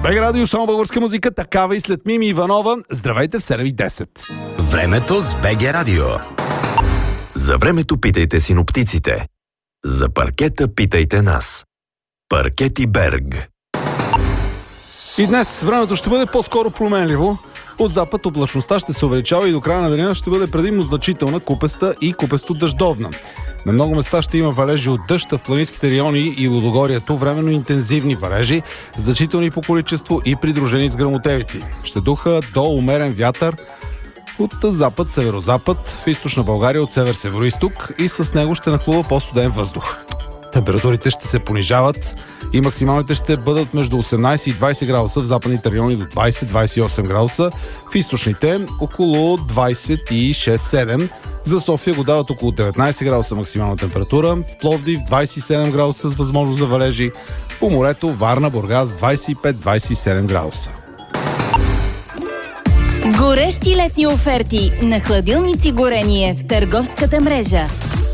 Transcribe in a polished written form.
БГ Радио, само българска музика, такава и след Мими Иванова. Здравейте в 7:10. Времето с БГ Радио. За времето питайте синоптиците. За паркета питайте нас. Паркети Берг. И днес времето ще бъде по-скоро променливо. От запад облачността ще се увеличава и до края на деня ще бъде предимно значителна, купеста и купесто-дъждовна. На много места ще има валежи от дъжд в планинските райони и Лудогорието, временно интензивни валежи, значителни по количество и придружени с гръмотевици. Ще духа до умерен вятър от запад, северозапад, в източна България от север-североизток и с него ще нахлува по-студен въздух. Температурите ще се понижават и максималните ще бъдат между 18 и 20 градуса, в западните райони до 20-28 градуса, в източните около 26-7. За София го дават около 19 градуса максимална температура, в Пловдив 27 градуса с възможност за валежи, по морето Варна, Бургас 25-27 градуса. Горещи летни оферти на хладилници горение в търговската мрежа.